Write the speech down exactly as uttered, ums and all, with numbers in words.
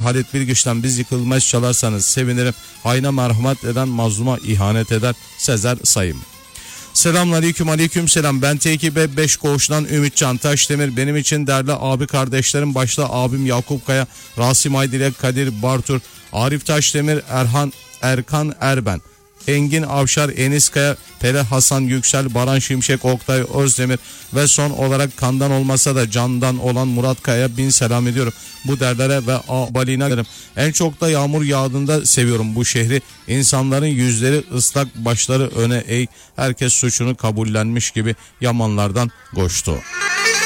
Halit Bilgiç'ten Biz Yıkılmaz çalarsanız sevinirim. Hayna merhamet eden mazluma ihanet eder. Sezer Sayım. Selamünaleyküm, aleyküm selam. Ben T iki B beş koğuştan Ümitcan Taşdemir. Benim için değerli abi kardeşlerim, başta abim Yakup Kaya, Rasim Aydilek, Kadir Bartur, Arif Taşdemir, Erhan Erkan Erben, Engin Avşar, Enis Kaya, Pere Hasan Yüksel, Baran Şimşek, Oktay Özdemir ve son olarak kandan olmasa da candan olan Murat Kaya bin selam ediyorum. Bu derlere ve abalina derim. En çok da yağmur yağdığında seviyorum bu şehri. İnsanların yüzleri ıslak, başları öne eğ. Herkes suçunu kabullenmiş gibi yamanlardan koştu.